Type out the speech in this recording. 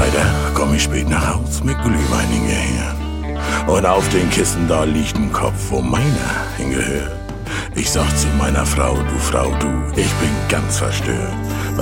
Leider komm ich spät nach Haus mit Glühwein hingehört. Und auf den Kissen da liegt ein Kopf, wo meiner hingehört. Ich sag zu meiner Frau, du, ich bin ganz verstört.